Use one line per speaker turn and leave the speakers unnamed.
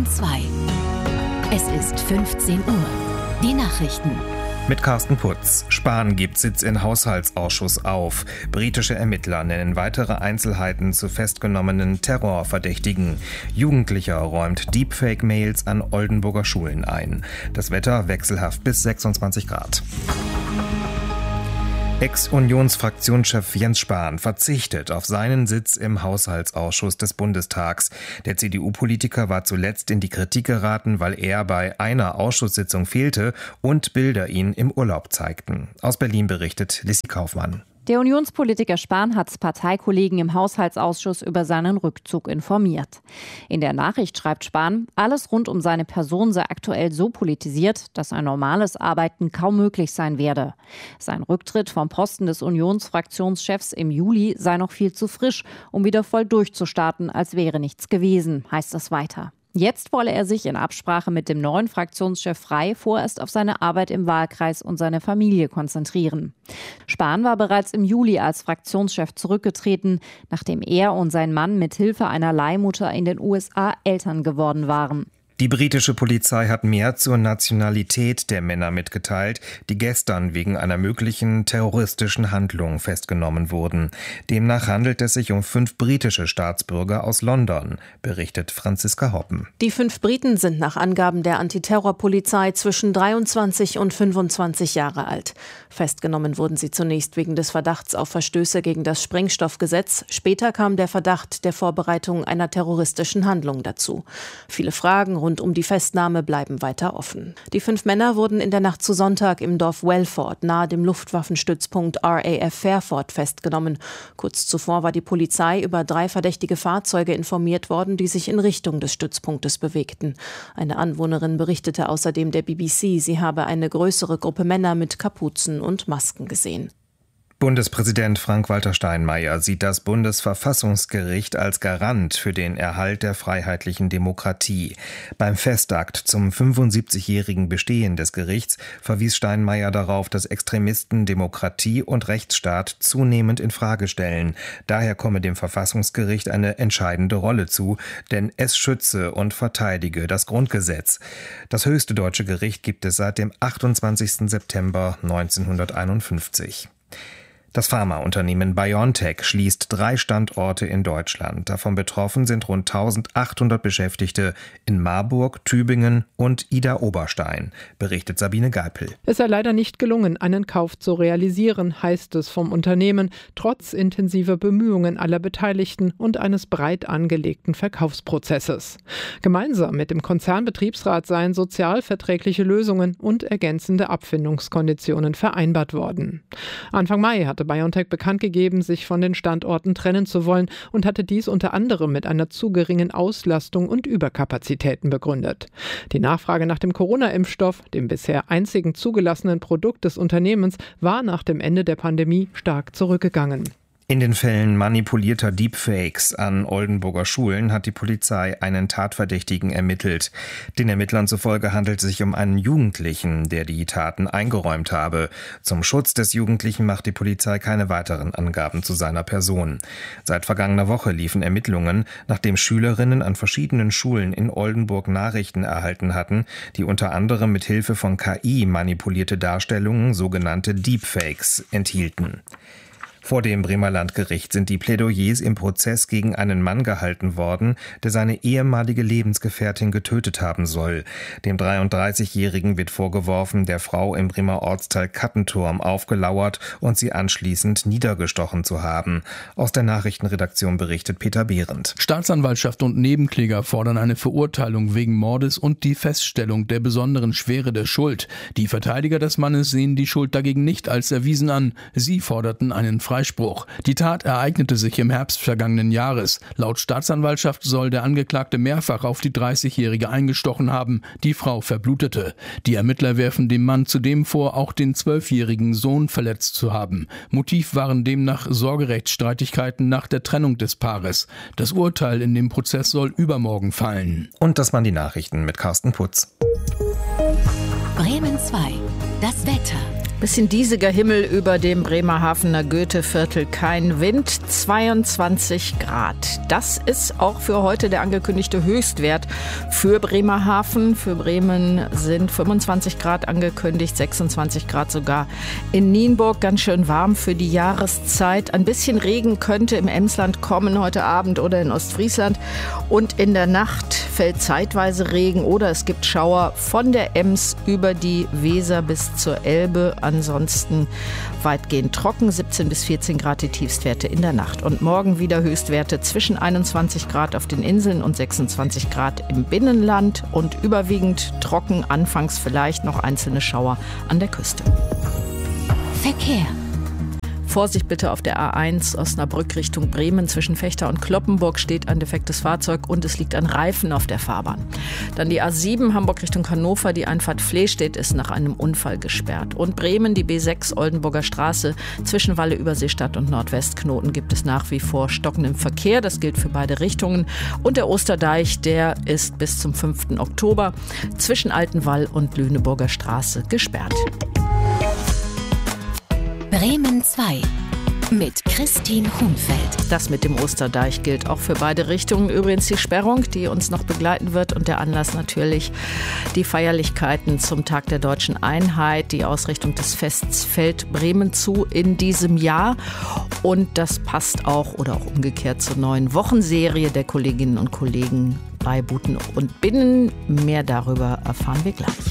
2. Es ist 15 Uhr. Die Nachrichten.
Mit Carsten Putz. Spahn gibt Sitz in Haushaltsausschuss auf. Britische Ermittler nennen weitere Einzelheiten zu festgenommenen Terrorverdächtigen. Jugendlicher räumt Deepfake-Mails an Oldenburger Schulen ein. Das Wetter wechselhaft bis 26 Grad. Ex-Unionsfraktionschef Jens Spahn verzichtet auf seinen Sitz im Haushaltsausschuss des Bundestags. Der CDU-Politiker war zuletzt in die Kritik geraten, weil er bei einer Ausschusssitzung fehlte und Bilder ihn im Urlaub zeigten. Aus Berlin berichtet Lissy Kaufmann.
Der Unionspolitiker Spahn hat Parteikollegen im Haushaltsausschuss über seinen Rückzug informiert. In der Nachricht schreibt Spahn, alles rund um seine Person sei aktuell so politisiert, dass ein normales Arbeiten kaum möglich sein werde. Sein Rücktritt vom Posten des Unionsfraktionschefs im Juli sei noch viel zu frisch, um wieder voll durchzustarten, als wäre nichts gewesen, heißt es weiter. Jetzt wolle er sich in Absprache mit dem neuen Fraktionschef Frey vorerst auf seine Arbeit im Wahlkreis und seine Familie konzentrieren. Spahn war bereits im Juli als Fraktionschef zurückgetreten, nachdem er und sein Mann mit Hilfe einer Leihmutter in den USA Eltern geworden waren.
Die britische Polizei hat mehr zur Nationalität der Männer mitgeteilt, die gestern wegen einer möglichen terroristischen Handlung festgenommen wurden. Demnach handelt es sich um 5 britische Staatsbürger aus London, berichtet Franziska Hoppen.
Die 5 Briten sind nach Angaben der Antiterrorpolizei zwischen 23 und 25 Jahre alt. Festgenommen wurden sie zunächst wegen des Verdachts auf Verstöße gegen das Sprengstoffgesetz. Später kam der Verdacht der Vorbereitung einer terroristischen Handlung dazu. Viele Fragen rund um die Festnahme bleiben weiter offen. Die 5 Männer wurden in der Nacht zu Sonntag im Dorf Welford nahe dem Luftwaffenstützpunkt RAF Fairford festgenommen. Kurz zuvor war die Polizei über 3 verdächtige Fahrzeuge informiert worden, die sich in Richtung des Stützpunktes bewegten. Eine Anwohnerin berichtete außerdem der BBC, sie habe eine größere Gruppe Männer mit Kapuzen und Masken gesehen.
Bundespräsident Frank-Walter Steinmeier sieht das Bundesverfassungsgericht als Garant für den Erhalt der freiheitlichen Demokratie. Beim Festakt zum 75-jährigen Bestehen des Gerichts verwies Steinmeier darauf, dass Extremisten Demokratie und Rechtsstaat zunehmend in Frage stellen. Daher komme dem Verfassungsgericht eine entscheidende Rolle zu, denn es schütze und verteidige das Grundgesetz. Das höchste deutsche Gericht gibt es seit dem 28. September 1951. Das Pharmaunternehmen BioNTech schließt 3 Standorte in Deutschland. Davon betroffen sind rund 1800 Beschäftigte in Marburg, Tübingen und Idar-Oberstein, berichtet Sabine Geipel.
Es sei leider nicht gelungen, einen Kauf zu realisieren, heißt es vom Unternehmen, trotz intensiver Bemühungen aller Beteiligten und eines breit angelegten Verkaufsprozesses. Gemeinsam mit dem Konzernbetriebsrat seien sozialverträgliche Lösungen und ergänzende Abfindungskonditionen vereinbart worden. Anfang Mai hatte BioNTech bekannt gegeben, sich von den Standorten trennen zu wollen und hatte dies unter anderem mit einer zu geringen Auslastung und Überkapazitäten begründet. Die Nachfrage nach dem Corona-Impfstoff, dem bisher einzigen zugelassenen Produkt des Unternehmens, war nach dem Ende der Pandemie stark zurückgegangen.
In den Fällen manipulierter Deepfakes an Oldenburger Schulen hat die Polizei einen Tatverdächtigen ermittelt. Den Ermittlern zufolge handelt es sich um einen Jugendlichen, der die Taten eingeräumt habe. Zum Schutz des Jugendlichen macht die Polizei keine weiteren Angaben zu seiner Person. Seit vergangener Woche liefen Ermittlungen, nachdem Schülerinnen an verschiedenen Schulen in Oldenburg Nachrichten erhalten hatten, die unter anderem mit Hilfe von KI manipulierte Darstellungen, sogenannte Deepfakes, enthielten. Vor dem Bremer Landgericht sind die Plädoyers im Prozess gegen einen Mann gehalten worden, der seine ehemalige Lebensgefährtin getötet haben soll. Dem 33-Jährigen wird vorgeworfen, der Frau im Bremer Ortsteil Kattenturm aufgelauert und sie anschließend niedergestochen zu haben. Aus der Nachrichtenredaktion berichtet Peter Behrendt.
Staatsanwaltschaft und Nebenkläger fordern eine Verurteilung wegen Mordes und die Feststellung der besonderen Schwere der Schuld. Die Verteidiger des Mannes sehen die Schuld dagegen nicht als erwiesen an. Sie forderten einen Freispruch. Die Tat ereignete sich im Herbst vergangenen Jahres. Laut Staatsanwaltschaft soll der Angeklagte mehrfach auf die 30-Jährige eingestochen haben. Die Frau verblutete. Die Ermittler werfen dem Mann zudem vor, auch den 12-jährigen Sohn verletzt zu haben. Motiv waren demnach Sorgerechtsstreitigkeiten nach der Trennung des Paares. Das Urteil in dem Prozess soll übermorgen fallen.
Und das waren die Nachrichten mit Carsten Putz.
Bremen 2. Das Wetter.
Bisschen diesiger Himmel über dem Bremerhavener Goetheviertel, kein Wind, 22 Grad. Das ist auch für heute der angekündigte Höchstwert für Bremerhaven. Für Bremen sind 25 Grad angekündigt, 26 Grad sogar in Nienburg. Ganz schön warm für die Jahreszeit. Ein bisschen Regen könnte im Emsland kommen heute Abend oder in Ostfriesland. Und in der Nacht fällt zeitweise Regen oder es gibt Schauer von der Ems über die Weser bis zur Elbe. Ansonsten weitgehend trocken, 17 bis 14 Grad die Tiefstwerte in der Nacht. Und morgen wieder Höchstwerte zwischen 21 Grad auf den Inseln und 26 Grad im Binnenland und überwiegend trocken, anfangs vielleicht noch einzelne Schauer an der Küste.
Verkehr.
Vorsicht bitte auf der A1 Osnabrück Richtung Bremen. Zwischen Vechta und Cloppenburg steht ein defektes Fahrzeug und es liegt ein Reifen auf der Fahrbahn. Dann die A7 Hamburg Richtung Hannover. Die Einfahrt Flehstedt ist nach einem Unfall gesperrt. Und Bremen, die B6 Oldenburger Straße. Zwischen Walle-Überseestadt und Nordwestknoten gibt es nach wie vor stockenden Verkehr. Das gilt für beide Richtungen. Und der Osterdeich, der ist bis zum 5. Oktober zwischen Altenwall und Lüneburger Straße gesperrt.
Bremen 2 mit Christine Hunfeld.
Das mit dem Osterdeich gilt auch für beide Richtungen. Übrigens die Sperrung, die uns noch begleiten wird und der Anlass natürlich die Feierlichkeiten zum Tag der Deutschen Einheit. Die Ausrichtung des Fests fällt Bremen zu in diesem Jahr und das passt auch oder auch umgekehrt zur neuen Wochenserie der Kolleginnen und Kollegen bei Buten und Binnen. Mehr darüber erfahren wir gleich.